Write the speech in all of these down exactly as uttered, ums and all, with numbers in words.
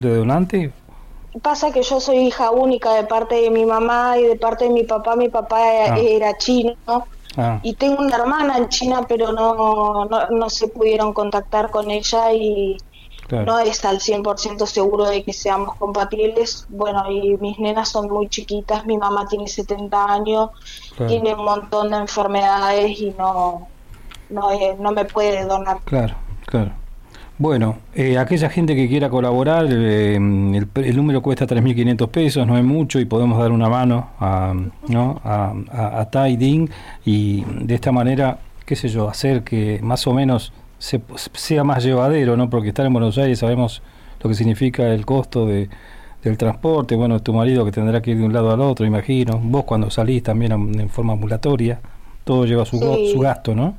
de donante? Pasa que yo soy hija única de parte de mi mamá y de parte de mi papá. Mi papá Ah. era chino, ¿no? Ah. Y tengo una hermana en China, pero no, no, no se pudieron contactar con ella y Claro. no es al cien por ciento seguro de que seamos compatibles. Bueno, y mis nenas son muy chiquitas, mi mamá tiene setenta años, Claro. tiene un montón de enfermedades y no, no, eh, no me puede donar. Claro, claro. Bueno, eh, aquella gente que quiera colaborar, eh, el, el número cuesta tres mil quinientos pesos, no es mucho, y podemos dar una mano a, ¿no? a, a, a Tai Ding, y de esta manera, qué sé yo, hacer que más o menos se, sea más llevadero, ¿no? Porque estar en Buenos Aires sabemos lo que significa el costo de, del transporte. Bueno, tu marido que tendrá que ir de un lado al otro, imagino, vos cuando salís también en forma ambulatoria, todo lleva su, Sí. su gasto, ¿no?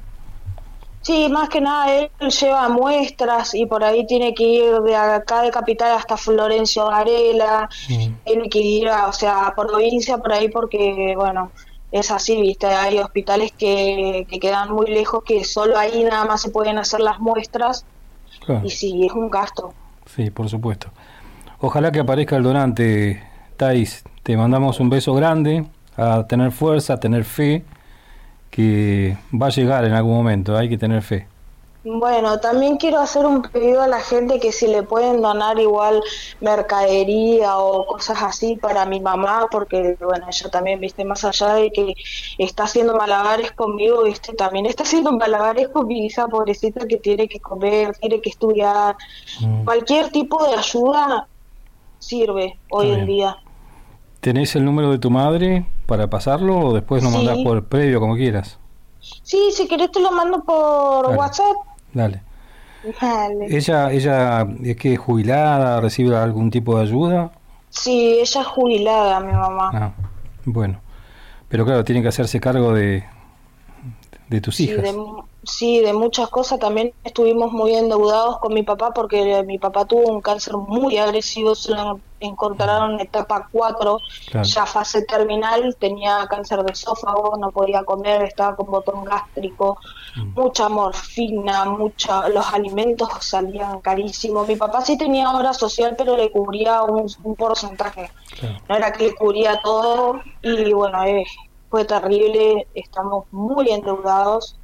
Sí, más que nada él lleva muestras y por ahí tiene que ir de acá de Capital hasta Florencio Varela, Mm. tiene que ir, a, o sea, a provincia por ahí porque, bueno, es así, viste, hay hospitales que, que quedan muy lejos, que solo ahí nada más se pueden hacer las muestras. Claro. Y sí, es un gasto. Sí, por supuesto. Ojalá que aparezca el donante, Thais. Te mandamos un beso grande, a tener fuerza, a tener fe, que va a llegar en algún momento, hay que tener fe. Bueno, también quiero hacer un pedido a la gente que si le pueden donar igual mercadería o cosas así para mi mamá, porque bueno, ella también, viste, más allá de que está haciendo malabares conmigo, viste, también está haciendo malabares con mi hija pobrecita que tiene que comer, tiene que estudiar. Mm. Cualquier tipo de ayuda sirve hoy Está en bien. día. ¿Tenés el número de tu madre para pasarlo o después lo Sí. mandás por previo, como quieras? Sí, si querés te lo mando por Dale. WhatsApp. Dale. Dale. ¿Ella, ella es que es jubilada, recibe algún tipo de ayuda? Sí, ella es jubilada, mi mamá. Ah, bueno. Pero claro, tiene que hacerse cargo de, de tus Sí, hijas. de, mu- sí, de muchas cosas. También estuvimos muy endeudados con mi papá porque mi papá tuvo un cáncer muy agresivo, se lo encontraron en etapa cuatro, Claro. ya fase terminal, tenía cáncer de esófago, no podía comer, estaba con botón gástrico, Mm. mucha morfina, mucha, los alimentos salían carísimos. Mi papá sí tenía obra social, pero le cubría un, un porcentaje, Claro. no era que le cubría todo y bueno, eh, fue terrible, estamos muy endeudados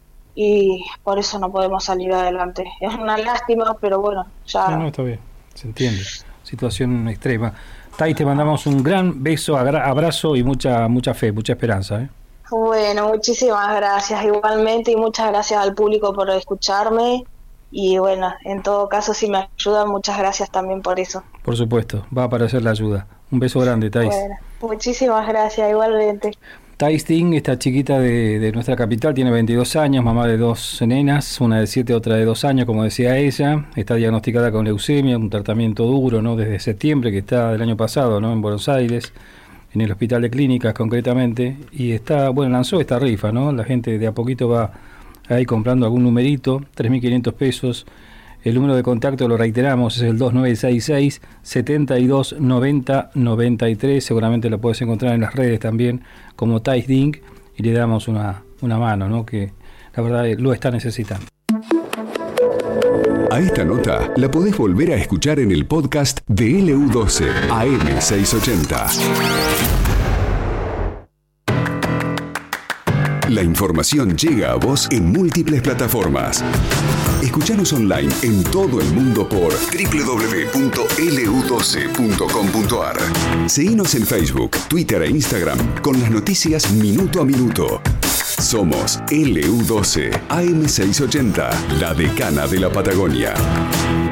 y por eso no podemos salir adelante. Es una lástima, pero bueno, ya... No, no, está bien, se entiende. Situación extrema. Tai, te mandamos un gran beso, agra- abrazo y mucha mucha fe, mucha esperanza, ¿eh? Bueno, muchísimas gracias igualmente y muchas gracias al público por escucharme y bueno, en todo caso si me ayudan, muchas gracias también por eso. Por supuesto, va a aparecer la ayuda. Un beso grande, Thais. Bueno, muchísimas gracias igualmente. Thais Ding, esta chiquita de, de nuestra capital, tiene veintidós años, mamá de dos nenas, una de siete, otra de dos años, como decía ella. Está diagnosticada con leucemia, un tratamiento duro, ¿no? Desde septiembre, que está del año pasado, ¿no? En Buenos Aires, en el Hospital de Clínicas concretamente. Y está, bueno, lanzó esta rifa, ¿no? La gente de a poquito va ahí comprando algún numerito, tres mil quinientos pesos. El número de contacto, lo reiteramos, es el dos nueve seis seis, siete dos nueve cero nueve tres. Seguramente lo puedes encontrar en las redes también como Thais Ding y le damos una, una mano, ¿no? Que la verdad lo está necesitando. A esta nota la podés volver a escuchar en el podcast de L U doce A M seiscientos ochenta. La información llega a vos en múltiples plataformas. Escuchanos online en todo el mundo por doble u doble u doble u punto L U doce punto com punto A R. Seguinos en Facebook, Twitter e Instagram con las noticias minuto a minuto. Somos L U doce A M seiscientos ochenta, la decana de la Patagonia.